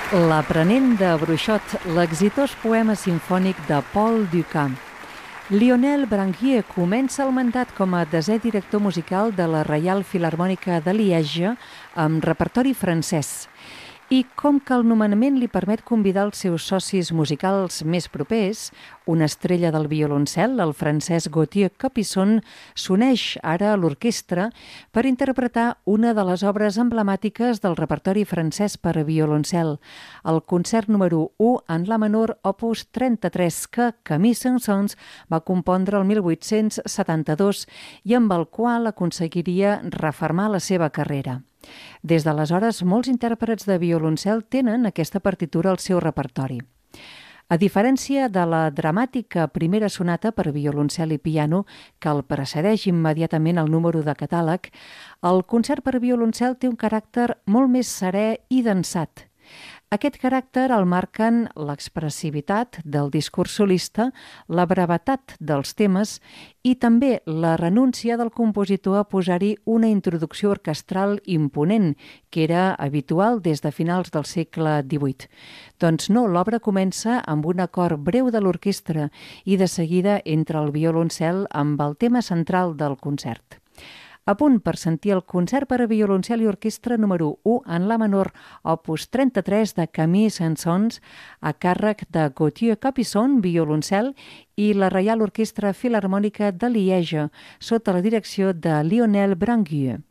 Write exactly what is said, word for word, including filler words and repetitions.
L'aprenent de Bruixot, l'exitós poema simfònic de Paul Dukas. Lionel Branguier comença el mandat com a desè director musical de la Reial Filharmònica de Liège amb repertori francès. I com que el nomenament li permet convidar els seus socis musicals més propers, una estrella del violoncel, el francès Gauthier Capuçon, s'uneix ara a l'orquestra per interpretar una de les obres emblemàtiques del repertori francès per a violoncel, el concert número u en la menor opus trenta-tres que Camille Saint-Saëns va compondre el mil vuit-cents setanta-dos i amb el qual aconseguiria refermar la seva carrera. Des d'aleshores, molts intèrprets de violoncel tenen aquesta partitura al seu repertori. A diferència de la dramàtica primera sonata per violoncel i piano, que el precedeix immediatament el número de catàleg, el concert per violoncel té un caràcter molt més serè i densat. Aquest caràcter el marquen l'expressivitat del discurs solista, la brevetat dels temes i també la renúncia del compositor a posar-hi una introducció orquestral imponent, que era habitual des de finals del segle divuit. Doncs no, l'obra comença amb un acord breu de l'orquestra i de seguida entra el violoncel amb el tema central del concert. A punt per sentir el concert per a violoncel i orquestra número u en la menor, opus trenta-tres de Camille Saint-Saëns, a càrrec de Gauthier Capuçon, violoncel, i la Reial Orquestra Filharmònica de Liège, sota la direcció de Lionel Branguier.